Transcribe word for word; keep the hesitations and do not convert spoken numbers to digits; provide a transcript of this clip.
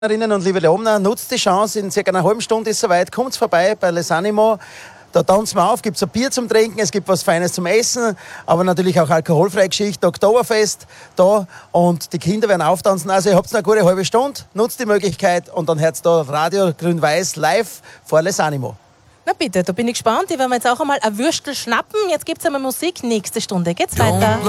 Leomnerinnen und liebe Leomner, nutzt die Chance, in circa einer halben Stunde ist es soweit, kommt vorbei bei Les Animo. Da tanzen wir auf, gibt es ein Bier zum Trinken, es gibt was Feines zum Essen, aber natürlich auch alkoholfreie Geschichte, Oktoberfest da und die Kinder werden auftanzen. Also ihr habt eine gute halbe Stunde, nutzt die Möglichkeit und dann hört da Radio Grün-Weiß live vor Les Animo. Na bitte, da bin ich gespannt. Ich werde mir jetzt auch einmal ein Würstel schnappen. Jetzt gibt es einmal Musik. Nächste Stunde geht's weiter.